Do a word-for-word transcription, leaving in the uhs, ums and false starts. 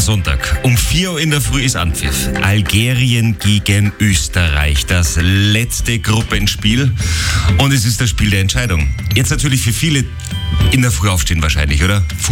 Sonntag. Um vier Uhr in der Früh ist Anpfiff. Algerien gegen Österreich. Das letzte Gruppenspiel. Und es ist das Spiel der Entscheidung. Jetzt natürlich für viele in der Früh aufstehen wahrscheinlich, oder?